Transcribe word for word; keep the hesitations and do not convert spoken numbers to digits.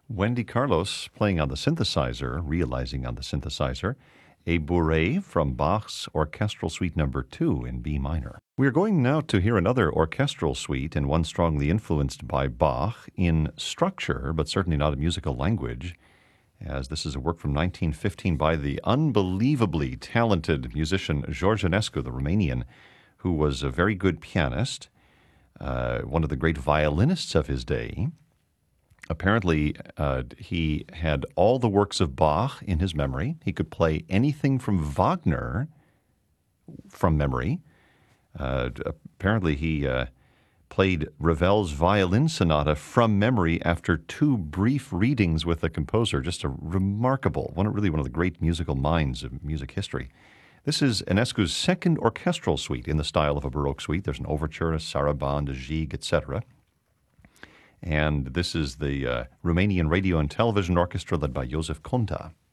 Wendy Carlos playing on the synthesizer, realizing on the synthesizer, a bourrée from Bach's Orchestral Suite Number two in B minor. We are going now to hear another orchestral suite, and one strongly influenced by Bach in structure, but certainly not in musical language, as this is a work from nineteen fifteen by the unbelievably talented musician George Enescu, the Romanian, who was a very good pianist, uh, one of the great violinists of his day. Apparently, uh, he had all the works of Bach in his memory. He could play anything from Wagner from memory. Uh, apparently, he uh, played Ravel's Violin Sonata from memory after two brief readings with the composer. Just a remarkable, one really one of the great musical minds of music history. This is Enescu's second orchestral suite in the style of a Baroque suite. There's an overture, a sarabande, a gigue, et cetera. And this is the uh, Romanian Radio and Television Orchestra led by Joseph Conta.